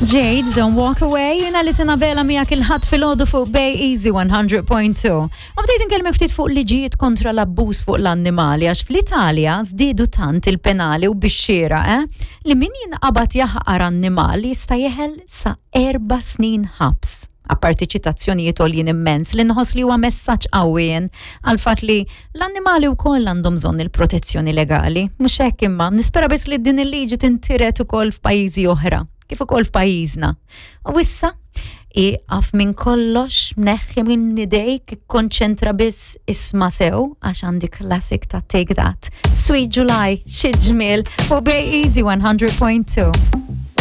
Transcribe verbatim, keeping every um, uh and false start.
Jade, Don't Walk Away, jina li sena vela mija kilħat fil-ħodu fuq Bay Easy one hundred point two. U bdejt nkellem ftit fuq liġijiet kontra l-abbuż fuq l-annimali, għax fl-Italja żdiedu tant il-penali u bix-xiera, eh? Li min jinqabad jaħqar annimali jista' jeħel sa erba' snin ħabs. Apparti ċitazzjonijiet għoljien immens li nħoss li huwa messaġġ qawwien għal fatt li l-annimali wkoll għandhom bżonn il-protezzjoni legali. Mhux hekk imma nispera biss li din il-liġi tintiret ukoll f'pajjiżi oħra, kif ukoll f'pajjiżna. U issa iqaf minn kollox, neħħi minn idejk, ikkonċentra biss isma' sew għax għandi classic ta' Take That. Sweet July, xi ġmiel fuq Bay Easy one hundred point two.